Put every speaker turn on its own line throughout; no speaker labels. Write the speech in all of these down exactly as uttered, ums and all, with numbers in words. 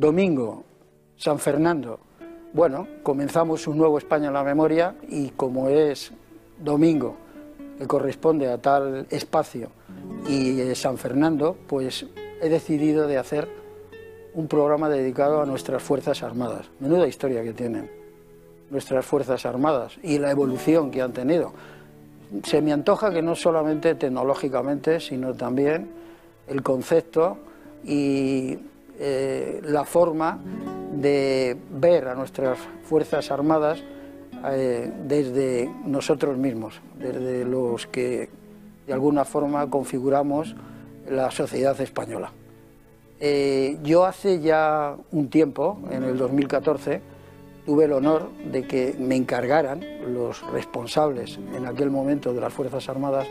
Domingo, San Fernando. Bueno, comenzamos un nuevo España en la memoria y como es domingo, que corresponde a tal espacio, y eh, San Fernando, pues he decidido de hacer un programa dedicado a nuestras Fuerzas Armadas. Menuda historia que tienen nuestras Fuerzas Armadas y la evolución que han tenido. Se me antoja que no solamente tecnológicamente, sino también el concepto y eh, la forma de ver a nuestras Fuerzas Armadas eh, desde nosotros mismos, desde los que de alguna forma configuramos la sociedad española. Eh, yo hace ya un tiempo, en el dos mil catorce, tuve el honor de que me encargaran los responsables en aquel momento de las Fuerzas Armadas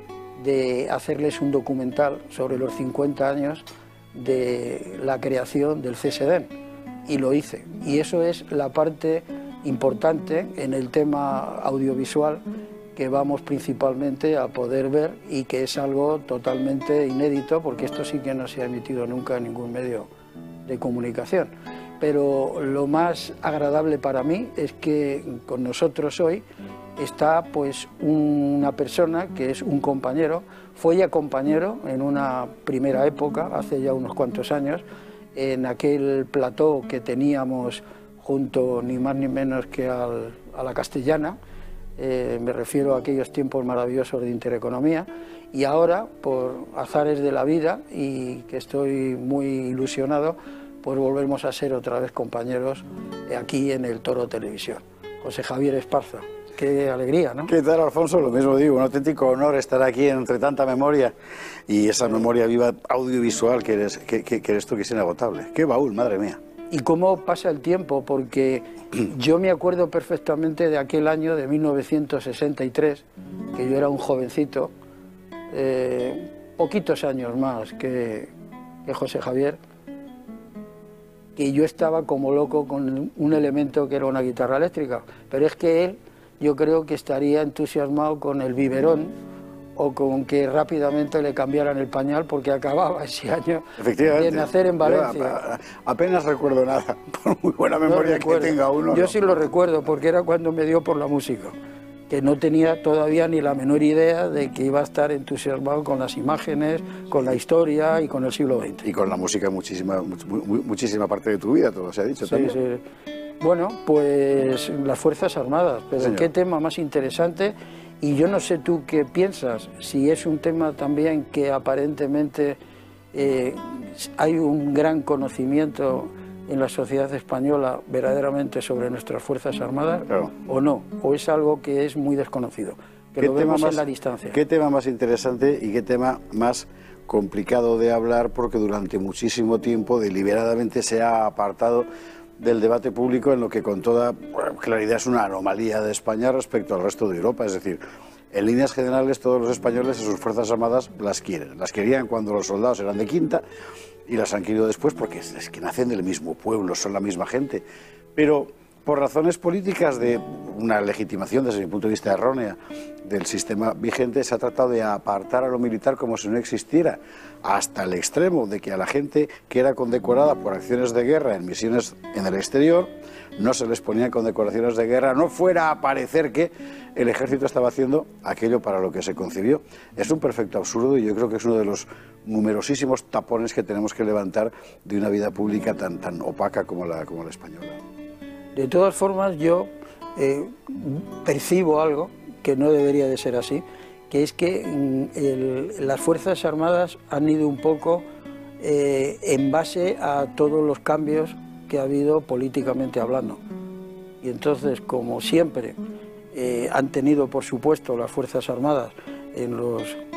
de hacerles un documental sobre los cincuenta años de la creación del C S D N, y lo hice. Y eso es la parte importante en el tema audiovisual que vamos principalmente a poder ver y que es algo totalmente inédito, porque esto sí que no se ha emitido nunca en ningún medio de comunicación. Pero lo más agradable para mí es que con nosotros hoy está pues una persona que es un compañero, fue ya compañero en una primera época, hace ya unos cuantos años, en aquel plató que teníamos junto ni más ni menos que al, a la Castellana, eh, me refiero a aquellos tiempos maravillosos de Intereconomía, y ahora, por azares de la vida, y que estoy muy ilusionado, pues volvemos a ser otra vez compañeros aquí en el Toro Televisión. José Javier Esparza, qué alegría, ¿no?
¿Qué tal, Alfonso? Lo mismo digo, un auténtico honor estar aquí entre tanta memoria y esa memoria viva audiovisual que eres, que, que, que eres tú, que es inagotable. ¡Qué baúl, madre mía!
Y cómo pasa el tiempo, porque yo me acuerdo perfectamente de aquel año de mil novecientos sesenta y tres, que yo era un jovencito, eh, poquitos años más que, que José Javier, que yo estaba como loco con un elemento que era una guitarra eléctrica, pero es que él, yo creo que estaría entusiasmado con el biberón o con que rápidamente le cambiaran el pañal porque acababa ese año de nacer en Valencia.
Yo apenas recuerdo nada, por muy buena memoria no que tenga uno.
Yo
no.
sí lo recuerdo porque era cuando me dio por la música, que no tenía todavía ni la menor idea de que iba a estar entusiasmado con las imágenes, con la historia y con el siglo veinte.
Y con la música muchísima, much, muchísima parte de tu vida, todo se ha dicho
sí,
también.
Sí. Bueno, pues las Fuerzas Armadas, pero
Señor.
Qué tema más interesante, y yo no sé tú qué piensas, si es un tema también que aparentemente eh, hay un gran conocimiento en la sociedad española verdaderamente sobre nuestras Fuerzas Armadas,
claro.
o no, o es algo que es muy desconocido, que lo vemos más, en la distancia.
¿Qué tema más interesante y qué tema más complicado de hablar, porque durante muchísimo tiempo deliberadamente se ha apartado del debate público en lo que con toda claridad es una anomalía de España respecto al resto de Europa? Es decir, en líneas generales todos los españoles a sus Fuerzas Armadas las quieren. Las querían cuando los soldados eran de quinta y las han querido después porque es que nacen del mismo pueblo, son la misma gente. Pero por razones políticas de una legitimación desde mi punto de vista errónea del sistema vigente, se ha tratado de apartar a lo militar como si no existiera, hasta el extremo de que a la gente que era condecorada por acciones de guerra en misiones en el exterior no se les ponía condecoraciones de guerra, no fuera a parecer que el ejército estaba haciendo aquello para lo que se concibió. Es un perfecto absurdo y yo creo que es uno de los numerosísimos tapones que tenemos que levantar de una vida pública tan, tan opaca como la, como la española.
De todas formas, yo eh, percibo algo que no debería de ser así, que es que el, las Fuerzas Armadas han ido un poco eh, en base a todos los cambios que ha habido políticamente hablando. Y entonces, como siempre, eh, han tenido, por supuesto, las Fuerzas Armadas en los